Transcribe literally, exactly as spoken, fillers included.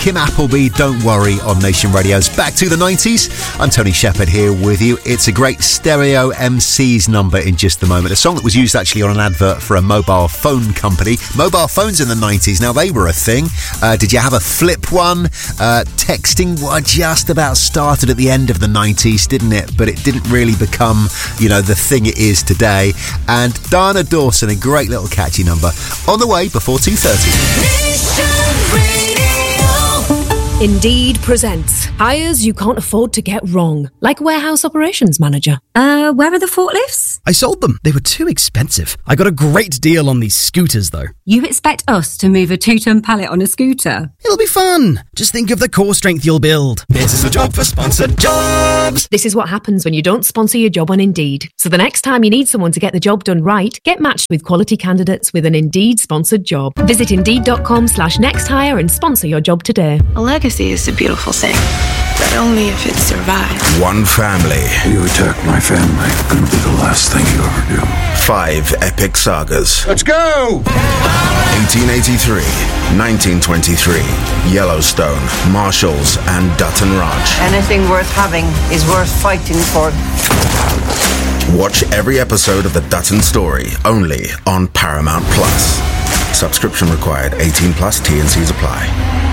Kim Appleby, Don't Worry on Nation Radio's Back to the nineties. I'm Tony Shepherd here with you. It's a great Stereo M Cs number in just a moment. A song that was used actually on an advert for a mobile phone company. Mobile phones in the nineties, now they were a thing. Uh, did you have a flip one? Uh, texting well, just about started at the end of the nineties, didn't it? But it didn't really become, you know, the thing it is today. And Dana Dawson, a great little catchy number. On the way before two thirty. Indeed presents hires you can't afford to get wrong, like warehouse operations manager. Uh, where are the forklifts? I sold them. They were too expensive. I got a great deal on these scooters, though. You expect us to move a two-ton pallet on a scooter? It'll be fun. Just think of the core strength you'll build. This is a job for Sponsored Jobs. This is what happens when you don't sponsor your job on Indeed. So the next time you need someone to get the job done right, get matched with quality candidates with an Indeed-sponsored job. Visit Indeed.com slash next hire and sponsor your job today. A legacy is a beautiful thing, but only if it survives. One family. You attack my family, gonna be the last thing you ever do. Five epic sagas. Let's go! eighteen eighty-three, nineteen twenty-three, Yellowstone, Marshalls, and Dutton Ranch. Anything worth having is worth fighting for. Watch every episode of The Dutton Story, only on Paramount Plus. Subscription required, eighteen plus, T and C's apply.